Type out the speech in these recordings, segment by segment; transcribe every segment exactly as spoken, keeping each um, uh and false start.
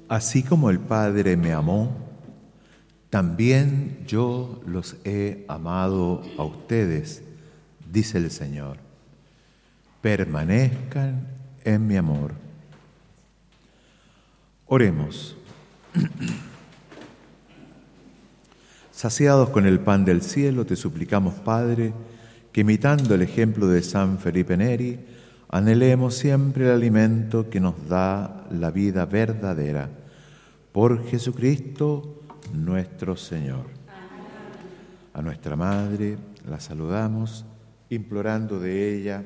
Así como el Padre me amó, también yo los he amado a ustedes, dice el Señor. Permanezcan en mi amor. Oremos. Saciados con el pan del cielo, te suplicamos, Padre, que imitando el ejemplo de San Felipe Neri, anhelemos siempre el alimento que nos da la vida verdadera. Por Jesucristo nuestro Señor. A nuestra Madre la saludamos, implorando de ella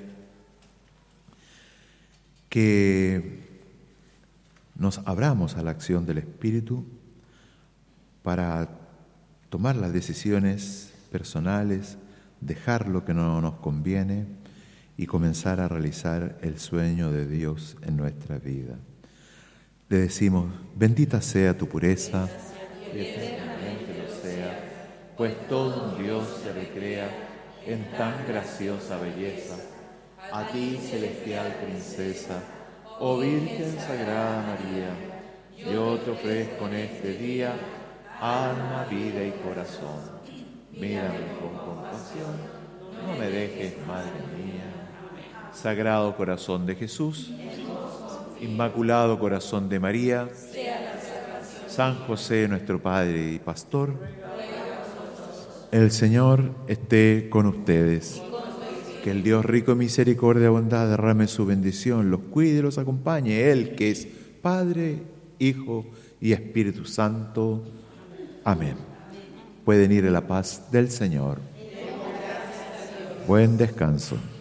que nos abramos a la acción del Espíritu para tomar las decisiones personales, dejar lo que no nos conviene y comenzar a realizar el sueño de Dios en nuestra vida. Le decimos, bendita sea tu pureza, y eternamente lo sea, pues todo un Dios se recrea en tan graciosa belleza. A ti, celestial princesa, oh Virgen Sagrada María, yo te ofrezco en este día alma, vida y corazón. Mírame con compasión, no me dejes, Madre mía. Sagrado Corazón de Jesús, Inmaculado Corazón de María, San José, nuestro Padre y Pastor, el Señor esté con ustedes. Que el Dios rico en misericordia y bondad derrame su bendición, los cuide y los acompañe, Él que es Padre, Hijo y Espíritu Santo. Amén. Pueden ir en la paz del Señor. Buen descanso.